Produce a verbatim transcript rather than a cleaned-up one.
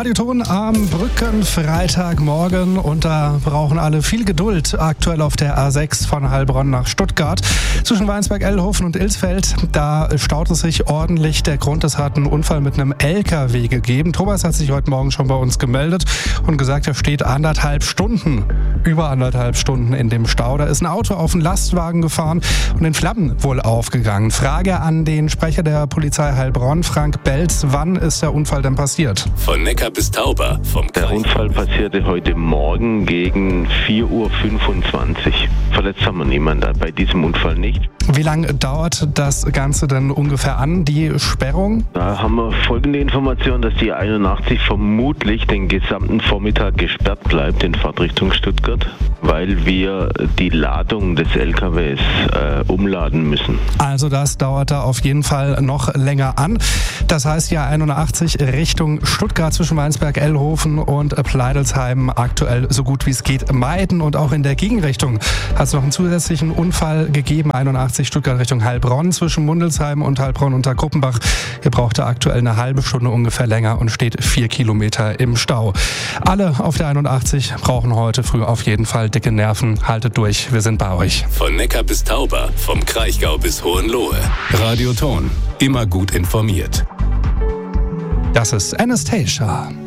Radioton am Brückenfreitagmorgen und da brauchen alle viel Geduld aktuell auf der A sechs von Heilbronn nach Stuttgart. Zwischen Weinsberg-Ellhofen und Ilsfeld, da staut es sich ordentlich. Der Grund, es hat einen Unfall mit einem L K W gegeben. Thomas hat sich heute Morgen schon bei uns gemeldet und gesagt, er steht anderthalb Stunden, über anderthalb Stunden in dem Stau. Da ist ein Auto auf einen Lastwagen gefahren und in Flammen wohl aufgegangen. Frage an den Sprecher der Polizei Heilbronn, Frank Belz. Wann ist der Unfall denn passiert? Von Neckar bis Tauber. Vom Der Unfall passierte heute Morgen gegen vier Uhr fünfundzwanzig. Verletzt haben wir niemanden bei diesem Unfall nicht. Wie lange dauert das Ganze denn ungefähr an, die Sperrung? Da haben wir folgende Information, dass die einundachtzig vermutlich den gesamten Vormittag gesperrt bleibt in Fahrtrichtung Stuttgart, weil wir die Ladung des L K Ws äh, umladen müssen. Also das dauert da auf jeden Fall noch länger an. Das heißt ja einundachtzig Richtung Stuttgart zwischen Weinsberg-Ellhofen und Pleidelsheim aktuell so gut wie es geht meiden. Und auch in der Gegenrichtung hat es noch einen zusätzlichen Unfall gegeben. einundachtzig Stuttgart Richtung Heilbronn zwischen Mundelsheim und Heilbronn unter Gruppenbach. Hier braucht er aktuell eine halbe Stunde ungefähr länger und steht vier Kilometer im Stau. Alle auf der einundachtzig brauchen heute früh auf jeden Fall dicke Nerven. Haltet durch, wir sind bei euch. Von Neckar bis Tauber, vom Kraichgau bis Hohenlohe. Radioton, immer gut informiert. Das ist Anastasia.